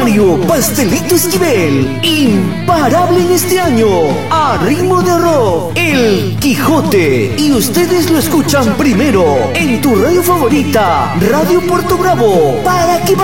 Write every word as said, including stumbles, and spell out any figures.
Mario Pastelito Esquivel, imparable en este año, a ritmo de rock, El Quijote. Y ustedes lo escuchan primero en tu radio favorita, Radio Puerto Bravo, para que